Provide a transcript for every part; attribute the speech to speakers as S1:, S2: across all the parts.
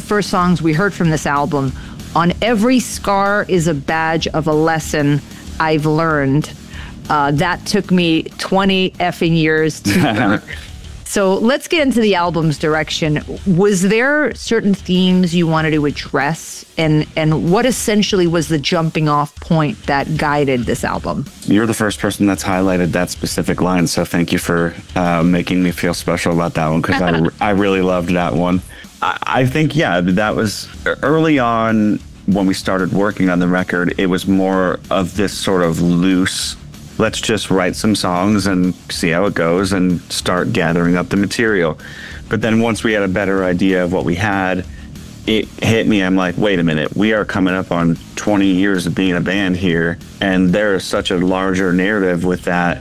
S1: first songs we heard from this album. On every scar is a badge of a lesson I've learned. That took me 20 effing years to learn. So let's get into the album's direction. Was there certain themes you wanted to address? And what essentially was the jumping off point that guided this album?
S2: You're the first person that's highlighted that specific line, so thank you for making me feel special about that one, because I really loved that one. I think, that was early on when we started working on the record. It was more of this sort of loose, let's just write some songs and see how it goes and start gathering up the material. But then once we had a better idea of what we had, it hit me. I'm like, wait a minute, we are coming up on 20 years of being a band here, and there is such a larger narrative with that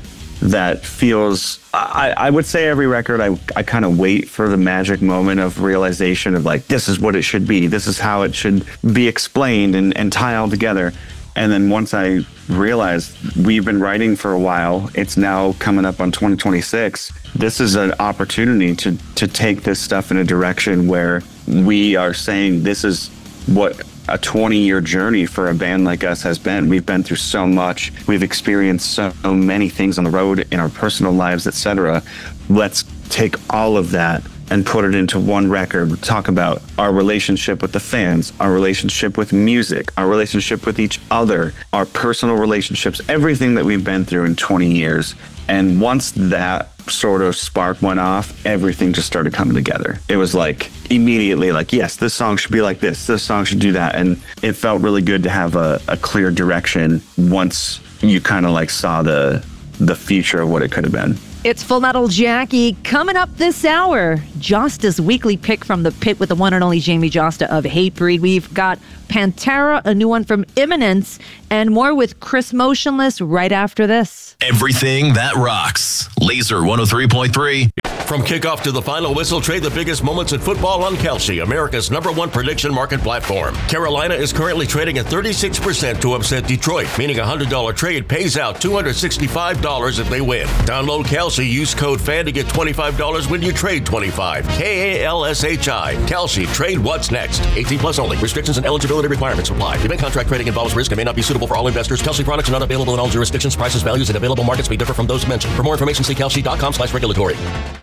S2: feels, I would say every record, I kind of wait for the magic moment of realization of like, this is what it should be. This is how it should be explained and tie all together. And then once I realized we've been writing for a while, it's now coming up on 2026. This is an opportunity to take this stuff in a direction where we are saying this is what a 20-year journey for a band like us has been. We've been through so much. We've experienced so many things on the road in our personal lives, etc. Let's take all of that and put it into one record. Talk about our relationship with the fans, our relationship with music, our relationship with each other, our personal relationships, everything that we've been through in 20 years. And once that sort of spark went off, everything just started coming together. It was like immediately like, yes, this song should be like this song should do that. And it felt really good to have a clear direction once you kind of like saw the future of what it could have been.
S1: It's Full Metal Jackie coming up this hour. Josta's weekly pick from the pit with the one and only Jamie Josta of Hatebreed. We've got Pantera, a new one from Imminence, and more with Chris Motionless right after this.
S3: Everything that rocks. Laser 103.3.
S4: From kickoff to the final whistle, trade the biggest moments in football on Kalshi, America's #1 prediction market platform. Carolina is currently trading at 36% to upset Detroit, meaning a $100 trade pays out $265 if they win. Download Kalshi, use code FAN to get $25 when you trade $25. KALSHI. Kalshi, trade what's next. 18 plus only. Restrictions and eligibility requirements apply. Event contract trading involves risk and may not be suitable for all investors. Kalshi products are not available in all jurisdictions. Prices, values, and available markets may differ from those mentioned. For more information, see kalshi.com/regulatory.